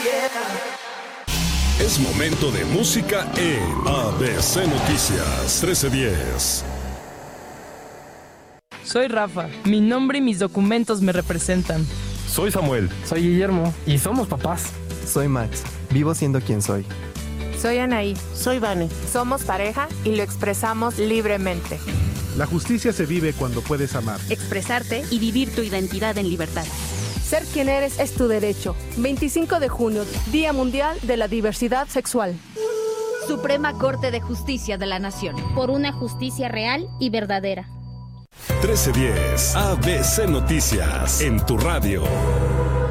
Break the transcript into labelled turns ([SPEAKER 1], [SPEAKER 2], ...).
[SPEAKER 1] Es momento de música en ABC Noticias 1310.
[SPEAKER 2] Soy Rafa, mi nombre y mis documentos me representan.
[SPEAKER 3] Soy Samuel.
[SPEAKER 4] Soy Guillermo y somos papás.
[SPEAKER 5] Soy Max, vivo siendo quien soy.
[SPEAKER 6] Soy Anaí.
[SPEAKER 7] Soy Vane.
[SPEAKER 6] Somos pareja y lo expresamos libremente.
[SPEAKER 8] La justicia se vive cuando puedes amar,
[SPEAKER 9] expresarte y vivir tu identidad en libertad.
[SPEAKER 10] Ser quien eres es tu derecho. 25 de junio, Día Mundial de la Diversidad Sexual.
[SPEAKER 9] Suprema Corte de Justicia de la Nación.
[SPEAKER 11] Por una justicia real y verdadera.
[SPEAKER 1] 1310 ABC Noticias en tu radio.